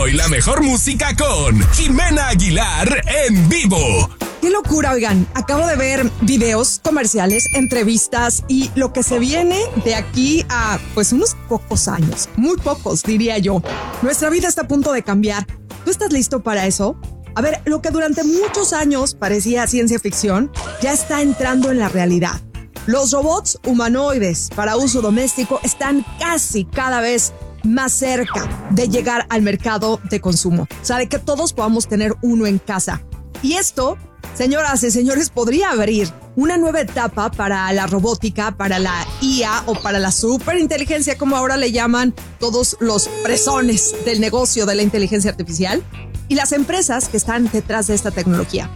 y la mejor música con Jimena Aguilar en vivo. ¡Qué locura! Oigan, acabo de ver videos, comerciales, entrevistas y lo que se viene de aquí a pues unos pocos años, muy pocos diría yo. Nuestra vida está a punto de cambiar. ¿Tú estás listo para eso? A ver, lo que durante muchos años parecía ciencia ficción ya está entrando en la realidad. Los robots humanoides para uso doméstico están casi cada vez más cerca de llegar al mercado de consumo. O sea, de que todos podamos tener uno en casa. Y esto, señoras y señores, podría abrir una nueva etapa para la robótica, para la IA o para la superinteligencia, como ahora le llaman todos los presones del negocio de la inteligencia artificial y las empresas que están detrás de esta tecnología.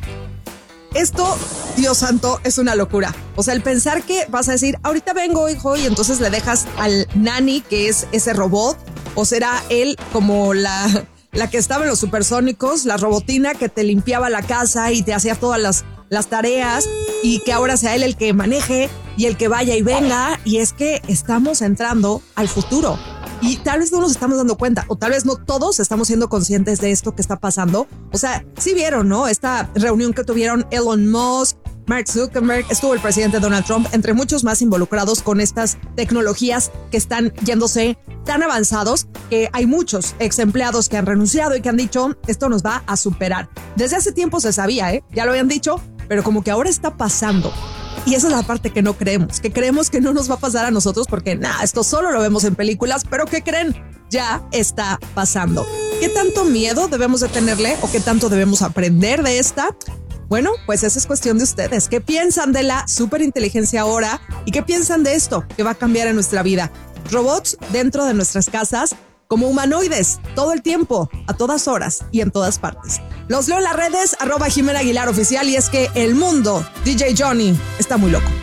Esto, Dios santo, es una locura. O sea, el pensar que vas a decir, ahorita vengo, hijo, y entonces le dejas al nani, que es ese robot, o será él como la que estaba en los supersónicos, la robotina que te limpiaba la casa y te hacía todas las tareas, y que ahora sea él el que maneje y el que vaya y venga. Y es que estamos entrando al futuro. Y tal vez no nos estamos dando cuenta, o tal vez no todos estamos siendo conscientes de esto que está pasando. O sea, sí vieron, ¿no? Esta reunión que tuvieron Elon Musk, Mark Zuckerberg, estuvo el presidente Donald Trump, entre muchos más involucrados con estas tecnologías que están yéndose tan avanzados que hay muchos ex empleados que han renunciado y que han dicho, esto nos va a superar. Desde hace tiempo se sabía, ya lo habían dicho, pero como que ahora está pasando. Y esa es la parte que no creemos, que creemos que no nos va a pasar a nosotros porque esto solo lo vemos en películas, pero ¿qué creen? Ya está pasando. ¿Qué tanto miedo debemos de tenerle o qué tanto debemos aprender de esta? Bueno, pues esa es cuestión de ustedes. ¿Qué piensan de la superinteligencia ahora? ¿Y qué piensan de esto que va a cambiar en nuestra vida? Robots dentro de nuestras casas como humanoides, todo el tiempo, a todas horas y en todas partes. Los leo en las redes, @Jimena Aguilar Oficial, y es que el mundo, DJ Johnny, está muy loco.